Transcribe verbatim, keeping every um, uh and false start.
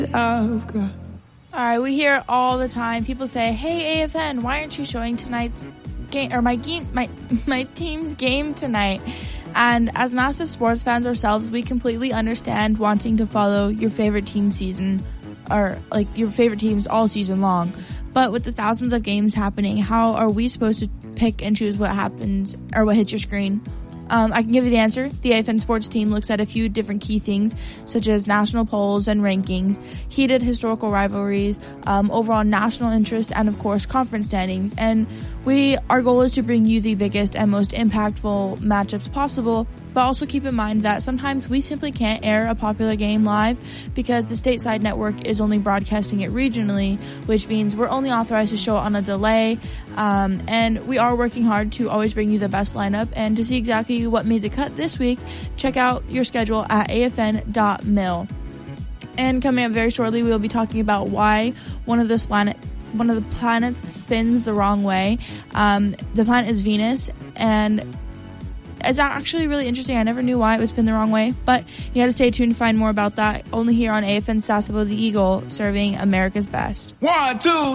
I've got. All right, we hear all the time. People say, "Hey, A F N, why aren't you showing tonight's game or my game, my my team's game tonight?" And as massive sports fans ourselves, we completely understand wanting to follow your favorite team season, or like your favorite teams all season long. But with the thousands of games happening, how are we supposed to pick and choose what happens or what hits your screen? Um, I can give you the answer. The A F N Sports team looks at a few different key things, such as national polls and rankings, heated historical rivalries, um, overall national interest, and of course, conference standings. And we, our goal is to bring you the biggest and most impactful matchups possible, but also keep in mind that sometimes we simply can't air a popular game live because the stateside network is only broadcasting it regionally, which means we're only authorized to show it on a delay. Um, and we are working hard to always bring you the best lineup. And to see exactly what made the cut this week, check out your schedule at A F N dot mil. And coming up very shortly, we will be talking about why one of this planet one of the planets spins the wrong way. Um, the planet is Venus, and it's actually really interesting. I never knew why it would spin the wrong way, but you got to stay tuned to find more about that only here on A F N Sasebo the Eagle, serving America's best. One, two.